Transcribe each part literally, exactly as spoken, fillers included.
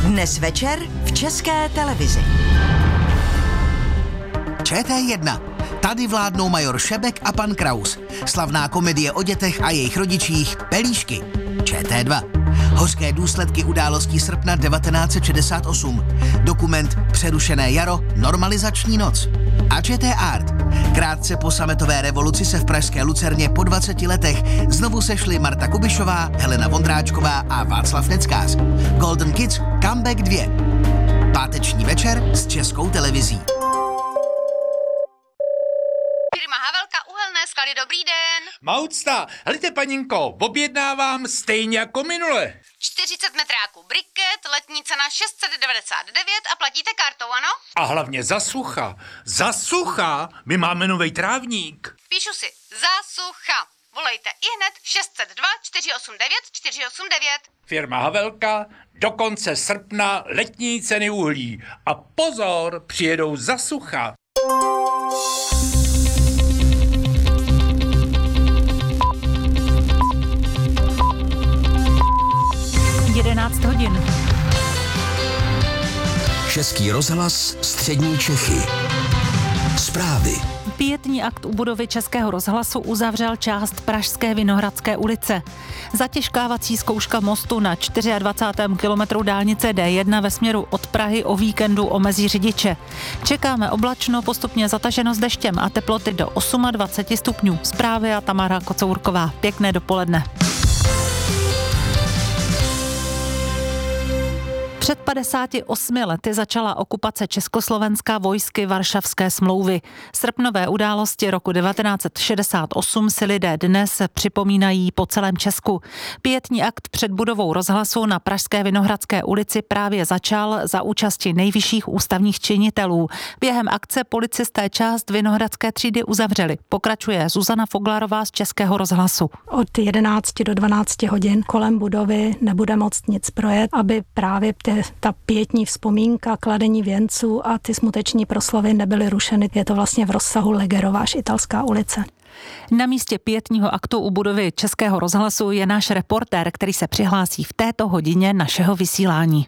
Dnes večer v České televizi. Č T jedna. Tady vládnou major Šebek a pan Kraus. Slavná komedie o dětech a jejich rodičích Pelíšky. Č T dva. Hořké důsledky událostí srpna devatenáct set šedesát osm. Dokument Přerušené jaro, normalizační noc. A Č T Art. Krátce po sametové revoluci se v pražské Lucerně po dvaceti letech znovu sešli Marta Kubišová, Helena Vondráčková a Václav Neckář. Golden Kids Comeback dva. Páteční večer s Českou televizí. Firma Havelka Uhelné sklady, dobrý den. Maucta, helejte paninko, objednávám stejně jako minule. čtyřicet metráků briket, letní cena šest set devadesát devět a platíte kartou, ano? A hlavně za sucha. Za sucha, my máme novej trávník. Píšu si, za sucha. Volejte ihned šest set dva čtyři osm devět čtyři osm devět. Firma Havelka, do konce srpna letní ceny uhlí. A pozor, přijedou za sucha. jedenáct hodin. Český rozhlas, střední Čechy. Zprávy. Pietní akt u budovy Českého rozhlasu uzavřel část Pražské Vinohradské ulice. Zatěžkávací zkouška mostu na dvacátém čtvrtém kilometru dálnice D jedna ve směru od Prahy o víkendu omezí řidiče. Čekáme oblačno, postupně zataženo s deštěm a teploty do dvacet osm stupňů. Zprávy a Tamara Kocourková. Pěkné dopoledne. Před padesáti osmi lety začala okupace Československa vojsky Varšavské smlouvy. Srpnové události roku devatenáct set šedesát osm si lidé dnes připomínají po celém Česku. Pietní akt před budovou rozhlasu na Pražské Vinohradské ulici právě začal za účasti nejvyšších ústavních činitelů. Během akce policisté část Vinohradské třídy uzavřeli. Pokračuje Zuzana Foglarová z Českého rozhlasu. Od jedenácti do dvanácti hodin kolem budovy nebude moct nic projet, aby právě ta pietní vzpomínka, kladení věnců a ty smuteční proslovy nebyly rušeny. Je to vlastně v rozsahu Legerova až Italská ulice. Na místě pietního aktu u budovy Českého rozhlasu je náš reportér, který se přihlásí v této hodině našeho vysílání.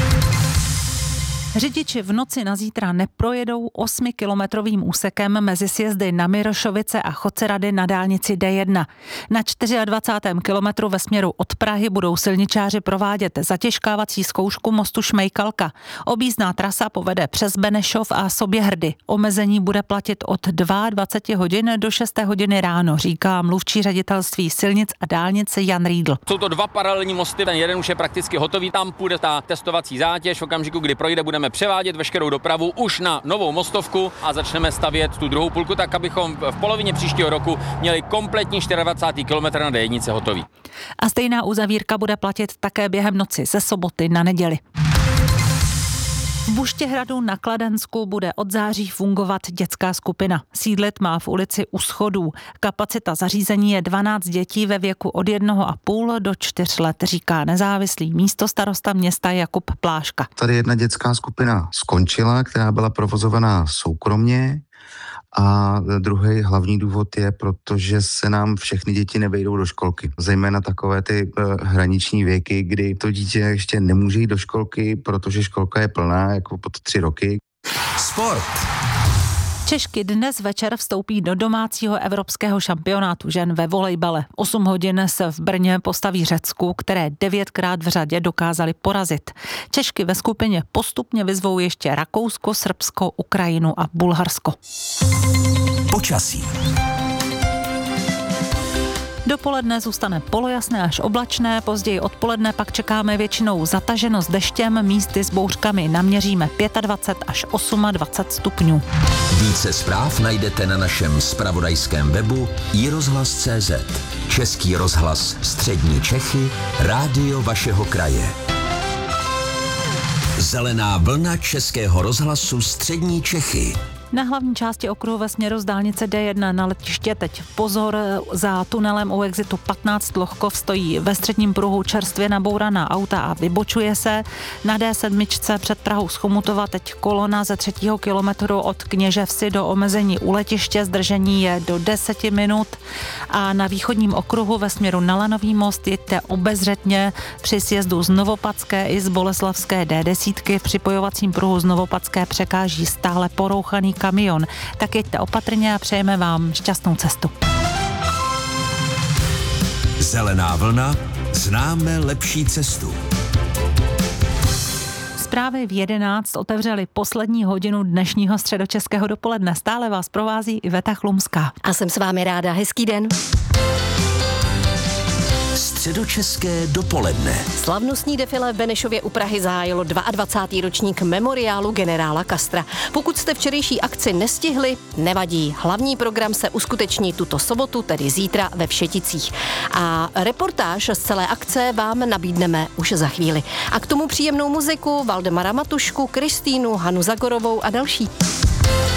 Řidiči v noci na zítra neprojedou osmikilometrovým úsekem mezi sjezdy na Mirošovice a Chocerady na dálnici D jedna. Na dvacátém čtvrtém kilometru ve směru od Prahy budou silničáři provádět zatěžkávací zkoušku mostu Šmejkalka. Objízdná trasa povede přes Benešov a Soběhrdy. Omezení bude platit od dvacet dva hodin do šesté hodiny ráno, říká mluvčí ředitelství silnic a dálnice Jan Riedl. Jsou to dva paralelní mosty, ten jeden už je prakticky hotový, tam půjde ta testovací zátěž, v okamžiku, kdy projde, budeme převádět veškerou dopravu už na novou mostovku a začneme stavět tu druhou půlku, tak abychom v polovině příštího roku měli kompletní dvacátý čtvrtý kilometr na D jedna hotový. A stejná uzavírka bude platit také během noci ze soboty na neděli. V Buštěhradu na Kladensku bude od září fungovat dětská skupina. Sídlit má v ulici U schodů. Kapacita zařízení je dvanáct dětí ve věku od jednoho a půl do čtyř let, říká nezávislý místostarosta města Jakub Pláška. Tady jedna dětská skupina skončila, která byla provozovaná soukromně. A druhý hlavní důvod je, protože se nám všechny děti nevejdou do školky. Zejména takové ty uh, hraniční věky, kdy to dítě ještě nemůže jít do školky, protože školka je plná jako pod tři roky. Sport. Češky dnes večer vstoupí do domácího evropského šampionátu žen ve volejbale. osm hodin se v Brně postaví Řecku, které devětkrát v řadě dokázali porazit. Češky ve skupině postupně vyzvou ještě Rakousko, Srbsko, Ukrajinu a Bulharsko. Počasí. Dopoledne zůstane polojasné až oblačné, později odpoledne pak čekáme většinou zataženo s deštěm, místy s bouřkami naměříme dvacet pět až dvacet osm stupňů. Více zpráv najdete na našem zpravodajském webu i rozhlas tečka cé zet. Český rozhlas střední Čechy, rádio vašeho kraje. Zelená vlna Českého rozhlasu střední Čechy. Na hlavní části okruhu ve směru z dálnice D jedna na letiště teď pozor, za tunelem u exitu patnáct Lohkov stojí ve středním pruhu čerstvě nabouraná auta a vybočuje se. Na D sedm před Prahou z Chomutova teď kolona ze třetího kilometru od Kněževsi do omezení u letiště, zdržení je do deseti minut a na východním okruhu ve směru na Lanový most jeďte obezřetně při sjezdu z Novopadské i z Boleslavské D deset. V připojovacím pruhu z Novopadské překáží stále porouchaný kamion. Tak jeďte opatrně a přejeme vám šťastnou cestu. Zelená vlna, známe lepší cestu. Zprávy v jedenáct otevřely poslední hodinu dnešního středočeského dopoledne. Stále vás provází Iveta Chlumská. A jsem s vámi ráda. Hezký den. Středočeské dopoledne. Slavnostní defilé v Benešově u Prahy zahájilo dvacátý druhý ročník memoriálu generála Kastra. Pokud jste včerejší akci nestihli, nevadí. Hlavní program se uskuteční tuto sobotu, tedy zítra ve Všeticích. A reportáž z celé akce vám nabídneme už za chvíli. A k tomu příjemnou muziku Valdemara Matušku, Kristýnu, Hanu Zagorovou a další.